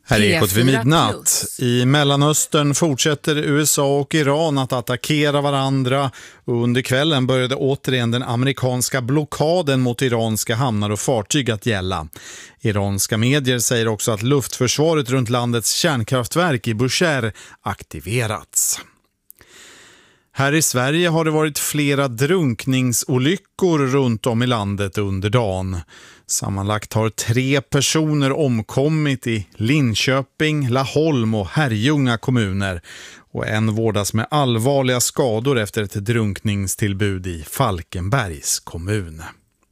Här är Ekot vid midnatt. I Mellanöstern fortsätter USA och Iran att attackera varandra. Och under kvällen började återigen den amerikanska blockaden mot iranska hamnar och fartyg att gälla. Iranska medier säger också att luftförsvaret runt landets kärnkraftverk i Bushehr aktiverats. Här i Sverige har det varit flera drunkningsolyckor runt om i landet under dagen. Sammanlagt har 3 personer omkommit i Linköping, Laholm och Herrljunga kommuner. Och en vårdas med allvarliga skador efter ett drunkningstillbud i Falkenbergs kommun.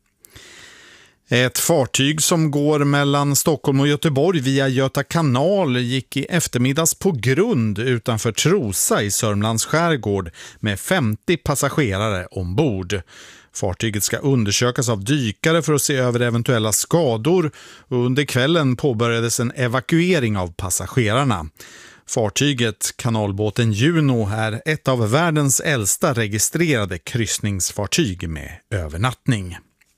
Ett fartyg som går mellan Stockholm och Göteborg via Göta kanal gick i eftermiddags på grund utanför Trosa i Sörmlands skärgård med 50 passagerare ombord. Fartyget ska undersökas av dykare för att se över eventuella skador och under kvällen påbörjades en evakuering av passagerarna. Fartyget, kanalbåten Juno, är ett av världens äldsta registrerade kryssningsfartyg med övernattning.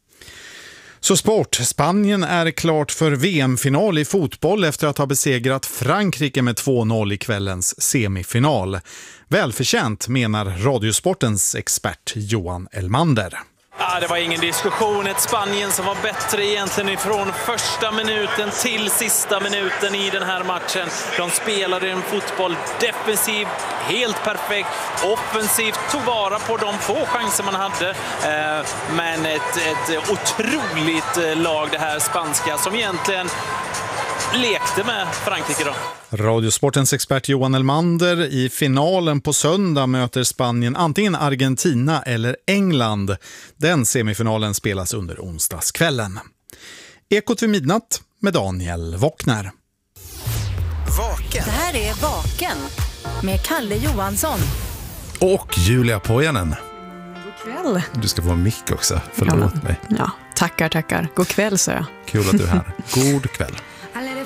Så sport. Spanien är klart för VM-final i fotboll efter att ha besegrat Frankrike med 2-0 i kvällens semifinal. Välförtjänt, menar Radiosportens expert Johan Elmander. Ja, det var ingen diskussion. Ett Spanien som var bättre egentligen ifrån första minuten till sista minuten i den här matchen. De spelade en fotboll defensiv, helt perfekt. Offensivt tog vara på de få chanser man hade. Men ett otroligt lag det här spanska som egentligen lekte med Frankrike då. Radiosportens expert Johan Elmander. I finalen på söndag möter Spanien antingen Argentina eller England. Den semifinalen spelas under onsdagskvällen. Ekot vid midnatt med Daniel Wockner. Vaken. Det här är Vaken med Kalle Johansson. Och Julia Pojanen. God kväll. Du ska få en mick också, förlåt mig. Ja, tackar. God kväll, så jag. Kul att du är här. God kväll.